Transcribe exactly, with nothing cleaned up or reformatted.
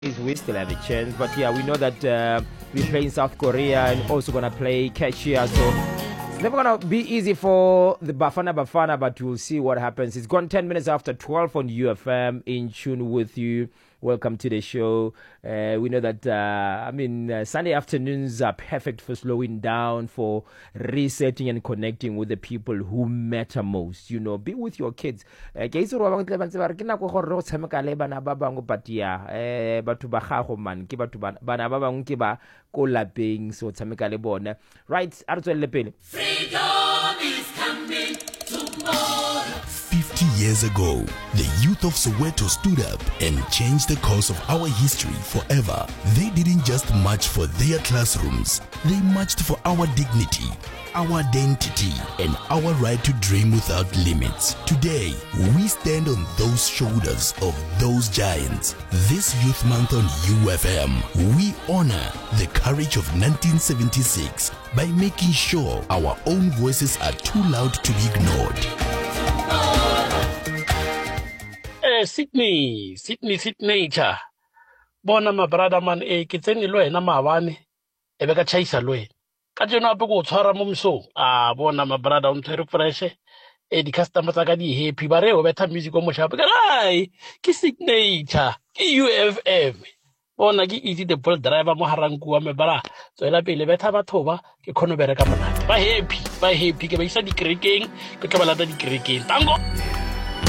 we still have a chance. But yeah, we know that uh, we're playing South Korea and also gonna play Kenya, so it's never gonna be easy for the Bafana Bafana, but we'll see what happens. It's gone ten minutes after twelve on U F M, in tune with you. Welcome to the show. Uh, we know that, uh, I mean, uh, Sunday afternoons are perfect for slowing down, for resetting and connecting with the people who matter most. You know, be with your kids. Uh, ke itse gore ba bangwe tle ba ntse ba re ke nako gore go tshameka le bana ba bangwe, but yeah, eh, batho ba gago man, ke batho ba- bana ba bangwe ke ba ko lapeng, so tshameka le bona. Right, a re tswelele pele. Freedom is coming tomorrow. fifty years ago, the youth of Soweto stood up and changed the course of our history forever. They didn't just march for their classrooms, they marched for our dignity, our identity, and our right to dream without limits. Today, we stand on those shoulders of those giants. This Youth Month on U F M, we honor the courage of nineteen seventy-six by making sure our own voices are too loud to be ignored. Eh, Sydney, Sydney, Sydney, cha. Bona ma brother man, eh, ke tsene lo ena maabane, e be ka chaisa lo ena. Ka jeno ape go tshwara mo msong. Ah, bona ma brother o ntshwere fresh. Eh, di customer tsa ka di happy, ba re o betha music o mo shape. Ka ai, ke Sydney, cha. Ke U F M. Bona ke easy the bull driver mo haranku wa me bra. Tswela pele betha batho ba ke khono bereka monate. Ba happy, ba happy ke ba isa di kerekeng, ke tla ba lata di kerekeng. Tango.